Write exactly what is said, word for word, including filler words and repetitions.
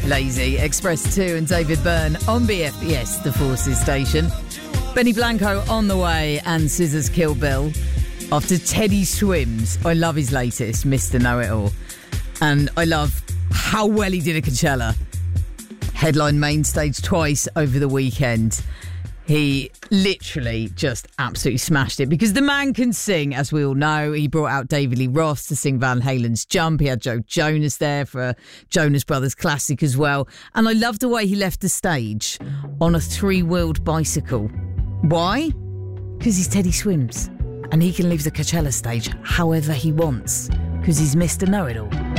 Lazy, Express two and David Byrne on B F B S, the Forces station. Benny Blanco on the way and Scissors Kill Bill. After Teddy Swims, I love his latest, Mister Know-It-All. And I love how well he did at Coachella. Headline main stage twice over the weekend. He literally just absolutely smashed it because the man can sing, as we all know. He brought out David Lee Roth to sing Van Halen's Jump. He had Joe Jonas there for a Jonas Brothers classic as well. And I love the way he left the stage on a three-wheeled bicycle. Why? Because he's Teddy Swims and he can leave the Coachella stage however he wants because he's Mister Know-It-All.